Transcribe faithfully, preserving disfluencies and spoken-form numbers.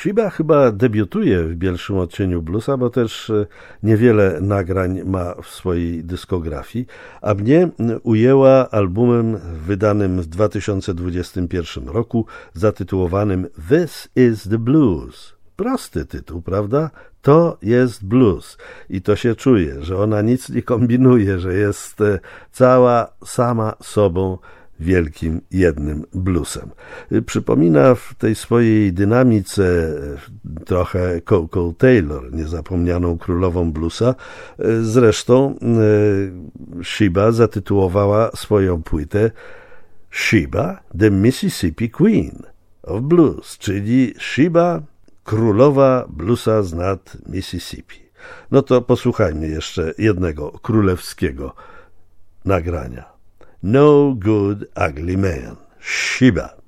Sheba chyba debiutuje w Bielszym Odcieniu Bluesa, bo też niewiele nagrań ma w swojej dyskografii, a mnie ujęła albumem wydanym w dwa tysiące dwudziestym pierwszym roku zatytułowanym This is the Blues. Prosty tytuł, prawda? To jest blues i to się czuje, że ona nic nie kombinuje, że jest cała sama sobą wielkim jednym bluesem. Przypomina w tej swojej dynamice trochę Coco Taylor, niezapomnianą królową bluesa. Zresztą Sheba zatytułowała swoją płytę Sheba, the Mississippi Queen of Blues, czyli Sheba, królowa bluesa z nad Mississippi. No to posłuchajmy jeszcze jednego królewskiego nagrania. No Good Ugly Man, Sheba.